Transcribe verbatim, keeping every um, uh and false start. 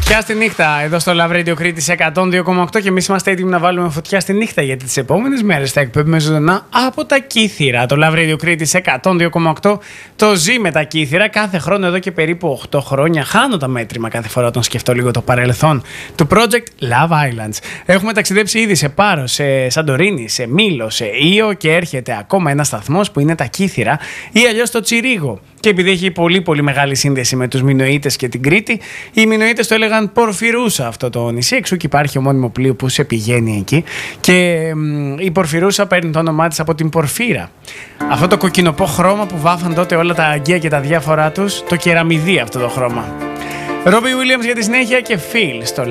Φωτιά στη νύχτα εδώ στο Love Radio Κρήτης εκατόν δύο κόμμα οκτώ και εμείς είμαστε έτοιμοι να βάλουμε φωτιά στη νύχτα γιατί τις επόμενες μέρες θα εκπέμπουμε ζωντανά από τα Κύθυρα. Το Love Radio Κρήτης εκατόν δύο κόμμα οκτώ το ζει με τα Κύθυρα κάθε χρόνο εδώ και περίπου οκτώ χρόνια. Χάνω τα μέτρημα κάθε φορά όταν σκεφτώ λίγο το παρελθόν του project Love Islands. Έχουμε ταξιδέψει ήδη σε Πάρο, σε Σαντορίνη, σε Μήλο, σε Ήο και έρχεται ακόμα ένα σταθμός που είναι τα Κύθυρα ή αλλιώς το Τσιρίγο. Και επειδή έχει πολύ πολύ μεγάλη σύνδεση με τους Μινωίτες και την Κρήτη, οι Μινωίτες το έλεγαν Πορφυρούσα αυτό το νησί, εξού και υπάρχει ομώνυμο πλοίο που σε πηγαίνει εκεί. Και μ, η Πορφυρούσα παίρνει το όνομά της από την Πορφύρα. Αυτό το κοκκινοπό χρώμα που βάφαν τότε όλα τα αγκία και τα διάφορά τους, το κεραμιδί αυτό το χρώμα. Ρόμπι Williams για τη συνέχεια και Phil στο